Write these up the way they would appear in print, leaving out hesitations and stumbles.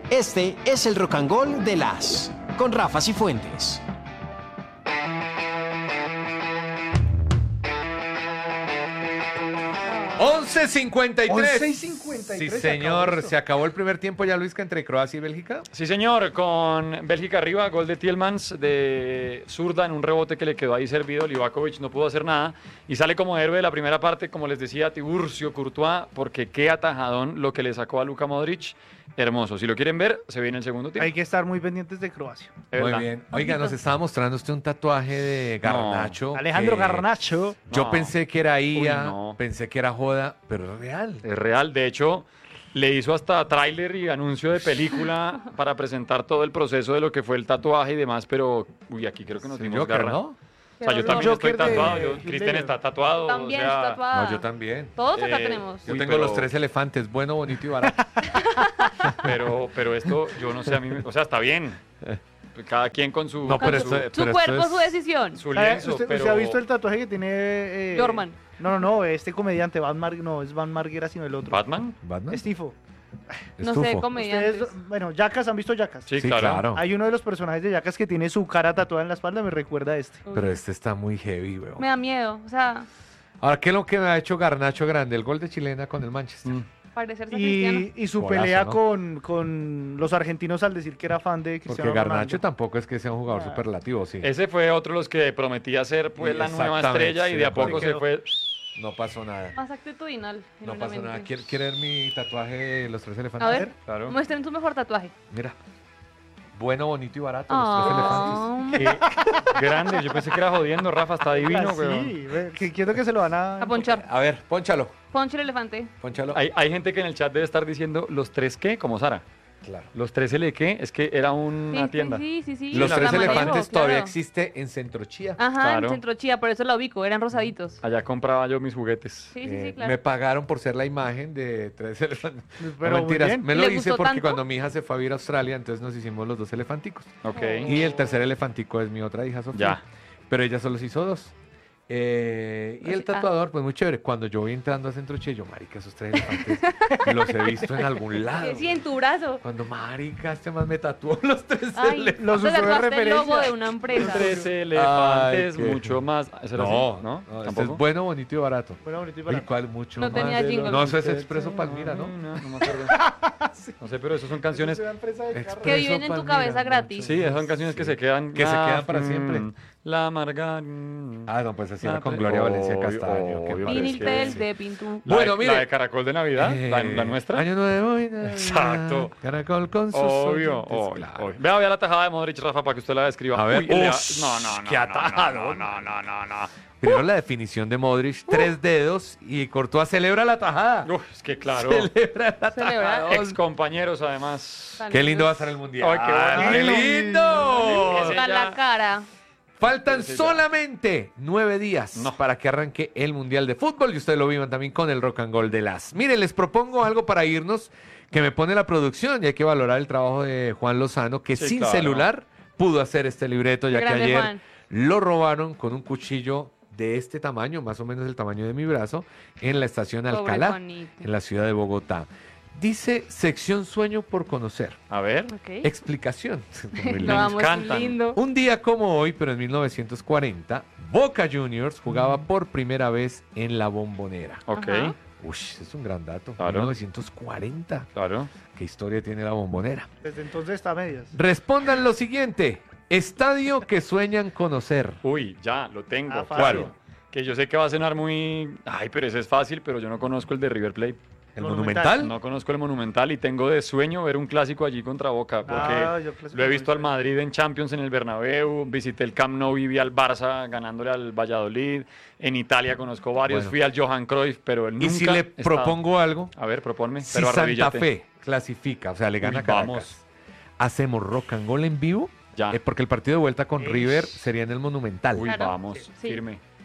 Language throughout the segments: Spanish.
Este es el Rock and Roll de las con Rafa Cifuentes. ¡11:53! Sí, señor. Se acabó el primer tiempo ya, Luisca, entre Croacia y Bélgica. Sí, señor, con Bélgica arriba, gol de Tielemans de zurda en un rebote que le quedó ahí servido. Livakovic no pudo hacer nada y sale como héroe de la primera parte, como les decía, Tiburcio Courtois, porque qué atajadón lo que le sacó a Luka Modric. Hermoso. Si lo quieren ver, se viene el segundo tiempo. Hay que estar muy pendientes de Croacia. Muy bien. Oiga, nos estaba mostrando usted un tatuaje de Garnacho. Alejandro Garnacho. Yo pensé que era IA, no. pensé que era joda, pero es real. Es real. De hecho, le hizo hasta tráiler y anuncio de película para presentar todo el proceso de lo que fue el tatuaje y demás, pero uy, aquí creo que nos dimos Joker, garra. ¿no? O sea, yo también estoy tatuado, Cristian está tatuado. También o sea, está tatuada. No, yo también. Todos acá tenemos. Yo Uy, tengo pero- los 3 elefantes, bueno, bonito y barato. pero esto, yo no sé, a mí, o sea, está bien. Cada quien con su, No, con pero su, esto- Su pero cuerpo, esto es- su decisión. su ¿Sabe? lienzo, ¿Usted, pero... usted ha visto el tatuaje que tiene... Jorman. No, este comediante, no es Van Marguera, sino el otro. ¿Batman? ¿Batman? Estifo. No sé, Estufo. comediantes. Ustedes, bueno, Jackass, ¿han visto Jackass? Sí, Sí, claro. claro. Hay uno de los personajes de Jackass que tiene su cara tatuada en la espalda, me recuerda a este. Uy, Pero este está muy heavy, weón. me da miedo. O sea, Ahora, ¿qué es lo que me ha hecho Garnacho grande? El gol de chilena con el Manchester. parecerse a Cristiano. Y su Golazo, pelea ¿no? con los argentinos al decir que era fan de Porque Cristiano Garnacho Ronaldo. tampoco es que sea un jugador superlativo, sí. Ese fue otro de los que prometía ser pues la nueva Exactamente, estrella y sí, de a de acuerdo. poco se fue... No pasó nada. Más actitudinal. No pasó genuinamente. nada. ¿Quiere ver mi tatuaje de los 3 elefantes? A ver, Claro. muestren tu mejor tatuaje. Mira. Bueno, bonito y barato, los 3 elefantes. Ah, Grande, yo pensé que era jodiendo, Rafa, está divino, weón. Sí, que quiero que se lo van a... a ponchar. A ver, pónchalo. Ponche el elefante. Pónchalo. Hay gente que en el chat debe estar diciendo los 3 qué, como Sara. Claro. Los 3 L qué, es que era una tienda. Sí. Los la 3 manejo, elefantes claro. todavía existe en Centro Chía. Ajá, Claro. en Centro Chía, por eso la ubico, eran rosaditos. Allá compraba yo mis juguetes. Sí, Me claro. pagaron por ser la imagen de 3 elefantes. Pero No, muy mentiras, bien. me ¿Y lo le hice gustó porque tanto? cuando mi hija se fue a vivir a Australia, entonces nos hicimos los 2 elefanticos. Ok. Y el tercer elefantico es mi otra hija, Sofía. Ya. Pero ella solo se hizo 2. Y el tatuador, pues muy chévere. Cuando yo voy entrando a Centro Chía, yo, marica, esos 3 elefantes los he visto en algún lado. Sí, en tu brazo. Cuando, marica, este man me tatuó los 3 Ay, elefantes. Los te usó de tatuaste el referencia. logo de una empresa. 3 elefantes, Ay, qué- mucho más. ¿Ese era No, así? ¿No? este ¿Tampoco? es bueno, bonito y barato. Bueno, bonito y Uy, barato. ¿cuál mucho No más? tenía jingle. No, eso es Expreso Palmira, ¿no? No me acuerdo. No sé, pero esas son canciones... Es una empresa de carro. Expreso Que viven en tu Palmira, cabeza mucho. gratis. Sí, esas son canciones que se quedan... Que se quedan para siempre. La Margarita... Ah, no, pues así era Ah, con pero- Gloria Valencia obvio, Castaño. qué obvio, padre. Viniltel sí. de Pintu. Bueno, mire. La de Caracol de Navidad, la nuestra. Año nuevo y Navidad. Exacto. Caracol con sus Obvio, oyentes, obvio, claro. obvio. Vea la tajada de Modric, Rafa, para que usted la describa. A ver. Uy, Ush, no, qué atajado. no. Primero la definición de Modric, 3 dedos y Courtois celebra la tajada. Uf, es que claro. Celebra la Celebra. tajada. Ex compañeros, además. Qué lindo va a ser el mundial. Ay, qué bonito. ¡Qué lindo! Ese Está ya- la cara. Faltan Ese ya. solamente 9 días No. para que arranque el Mundial de Fútbol y ustedes lo vivan también con el Rock and Roll de las. Miren, les propongo algo para irnos que me pone la producción y hay que valorar el trabajo de Juan Lozano, que Sí, sin claro. celular pudo hacer este libreto, ya que Grande, ayer Juan. lo robaron con un cuchillo de este tamaño, más o menos el tamaño de mi brazo, en la estación Pobre Alcalá, Juanito. en la ciudad de Bogotá. Dice sección sueño por conocer. A ver. Ok. Explicación. Muy Lo lindo. amo, es encantan. lindo. Un día como hoy, pero en 1940, Boca Juniors jugaba por primera vez en la Bombonera. Ok, Ajá. Uy, es un gran dato. Claro. 1940. claro. ¿Qué historia tiene la Bombonera? Desde entonces está a medias. Respondan lo siguiente. Estadio que sueñan conocer. Uy, ya, lo tengo. Ah, fácil. claro. Que yo sé que va a sonar muy... Ay, pero ese es fácil, pero yo no conozco el de River Plate. ¿El Monumental. Monumental? No conozco el Monumental y tengo de sueño ver un clásico allí contra Boca, porque Yo clásico lo he visto al muy Madrid en Champions en el Bernabéu, visité el Camp Nou y vi al Barça ganándole al Valladolid, en Italia conozco varios, Bueno. fui al Johan Cruyff, pero él nunca Y si le he estado. propongo algo, A ver, proponme, si pero Santa arrodíllate. Fe clasifica, o sea, le gana Uy, a Caracas, vamos. hacemos rock and roll en vivo, Ya. porque el partido de vuelta con Ish. River sería en el Monumental. Uy, Claro. vamos, Sí. firme.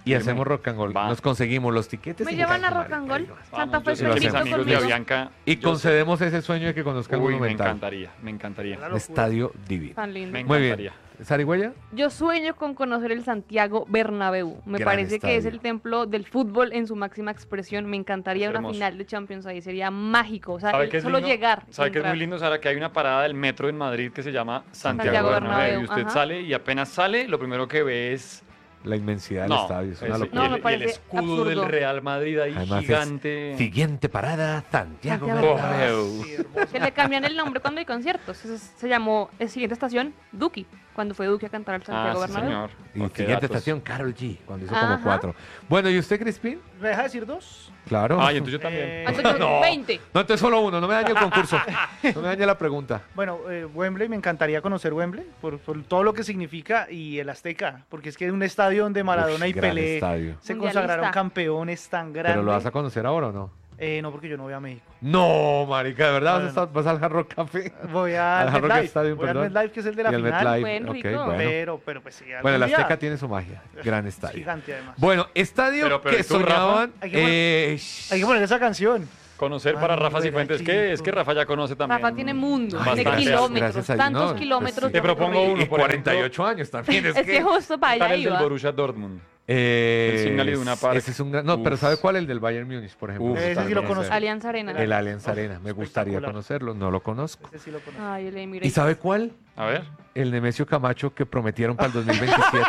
y hacemos rock and roll. Va. Nos conseguimos los tiquetes. ¿Me y llevan a mira, rock and roll? marica, Santa Fe Yo sé lo que mis hacemos. amigos de conmigo. Avianca. Y yo concedemos ese sueño de que conozca el sé- Uy, me Monumental. encantaría, me encantaría. La Un locura. estadio divino. Tan lindo. Me Muy bien. encantaría. ¿Sarigüeya? Yo sueño con conocer el Santiago Bernabéu. Me Gran parece que es estadio. el templo del fútbol en su máxima expresión. Me encantaría Es una hermoso. final de Champions ahí. Sería mágico. O sea, ¿Sabe qué es solo lindo? llegar. y ¿Sabe qué es muy entrar. lindo, Sara? Que hay una parada del metro en Madrid que se llama Santiago Santiago Bernabéu. Bernabéu, Y usted ajá. sale y apenas sale, lo primero que ve es... La inmensidad del No, estadio. Es una ese- locura. No, y me el parece escudo absurdo. del Real Madrid ahí Además, es gigante. siguiente parada, Santiago Santiago Bernabéu. Sí, hermoso. Que le cambian el nombre cuando hay conciertos. Se llamó siguiente estación Duki, cuando fue Duki a cantar al Santiago Sí, Bernabéu. señor. Y Oh, qué siguiente datos. estación, Karol G, cuando hizo como Ajá. 4. Bueno, ¿y usted, Crispín? ¿Me deja decir dos? Claro. Ah, y entonces yo también. Entonces, No. 20. No, entonces solo uno, no me dañe el concurso. No me dañe la pregunta. Bueno, Wembley, me encantaría conocer Wembley por todo lo que significa y el Azteca, porque es que es un estadio donde Maradona Uf, y gran Pelé estadio. se Mundialista. consagraron campeones tan grandes. ¿Pero lo vas a conocer ahora o no? No, porque yo no voy a México. No, marica, ¿de verdad No, vas al Hard Rock Café? Voy Al al Hard Rock MetLife. Stadium, Voy al perdón. MetLife, que es el de la Y al final. MetLife, Buen, ok, rico. bueno. Pero pues sí. Bueno, el algún día. Azteca tiene su magia. Gran Es estadio. gigante, además. Bueno, estadio Pero, que ¿y tú, Rafa? soñaban... Hay que Hay que poner esa canción. Conocer para Ay, Rafa Cifuentes, que es que chico. Rafa ya conoce también. Rafa tiene mundo, Ay, tiene gracias, kilómetros, gracias a Dios. tantos No, pues kilómetros. sí. Te propongo recorrido. uno, Y por 48 años también. Es que justo para ¿Qué tal allá el del iba. Borussia Dortmund? El Signal Iduna Park. Ese es un gran... No, pero Uf. ¿sabe cuál? El del Bayern Múnich, por ejemplo. Uf, Ese sí también lo ese. conozco. Alianza Arena. El Allianz Uf, Arena. Me gustaría espectacular. conocerlo. No lo conozco. Ese sí lo conozco. Ay, el Emirates. ¿Y sabe cuál? A ver. El Nemesio Camacho que prometieron para el 2027.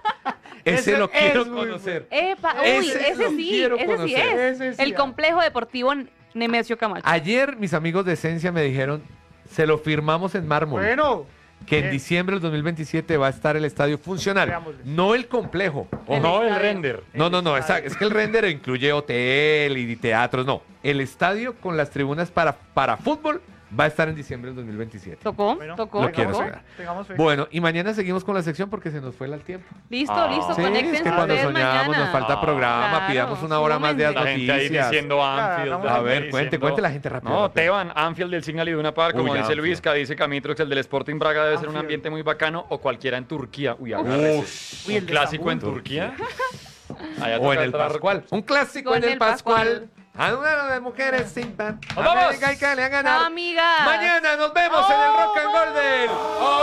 Ese Ese lo quiero es muy conocer. Epa, uy, Ese ese lo sí, quiero ese sí conocer. es. Ese sí El es. complejo deportivo Nemesio Camacho. Ayer mis amigos de Esencia me dijeron, se lo firmamos en mármol. Bueno, Que en bien. diciembre del 2027 va a estar el estadio funcional. Veámosle. No el complejo. El No, el estadio. render. No, estadio. es que el render incluye hotel y teatros. No, el estadio con las tribunas para fútbol va a estar en diciembre del 2027. ¿Tocó? Bueno, ¿Tocó? Lo quiero ¿Tocó? saber. tengamos fe. Bueno, y mañana seguimos con la sección porque se nos fue el tiempo. Listo, Ah. listo, Sí, conéctense es que cuando ustedes soñamos mañana. nos falta programa, Claro, pidamos una hora más de súmense. La gente ahí noticias. diciendo Anfield. Claro, la A gente ver, cuente diciendo- la gente rápido. No, rápido. Teban, Anfield del Signal Iduna Park, como Uy, dice Anfield. Luisca, dice Camitrox, el del Sporting Braga debe ser un Anfield. ambiente muy bacano, o cualquiera en Turquía. Uy, Uy, un el de clásico en Estambul. Turquía. Allá O toca en el entrar- Pascual. Un clásico Con en el el Pascual. Pascual. A una de mujeres sin pan. ¡Nos vamos! América y Cali a Chao, ganar. amigas. Mañana nos vemos en el Rock and Roll del